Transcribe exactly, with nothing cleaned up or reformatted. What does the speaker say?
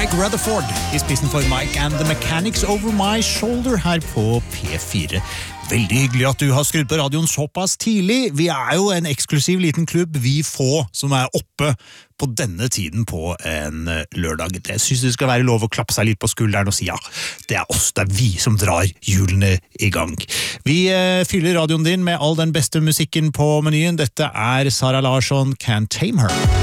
Mike Rutherford i spissen for Mike and the Mechanics Over My Shoulder her på P fire. Veldig hyggelig at du har skrudd på radioen såpass tidlig. Vi er jo en eksklusiv liten klubb, vi få som er oppe på denne tiden på en lørdag. Jeg synes det skal være lov å klappe seg litt på skulderen og si ja, det er oss, det er vi som drar hjulene i gang. Vi eh, fyller radioen din med all den beste musikken på menyen. Dette er Sara Larsson, Can't Tame Her.